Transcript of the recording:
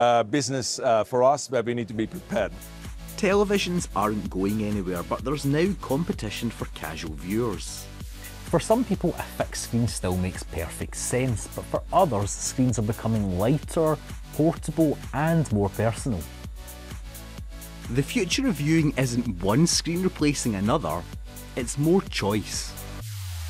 business for us, but we need to be prepared. Televisions aren't going anywhere, but there's now competition for casual viewers. For some people, a fixed screen still makes perfect sense, but for others, screens are becoming lighter, portable, and more personal. The future of viewing isn't one screen replacing another, it's more choice.